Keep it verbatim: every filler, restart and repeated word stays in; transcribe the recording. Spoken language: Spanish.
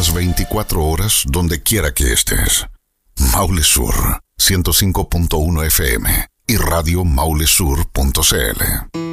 las veinticuatro horas donde quiera que estés. Maule Sur, ciento cinco punto uno F M y radio maule sur punto c l.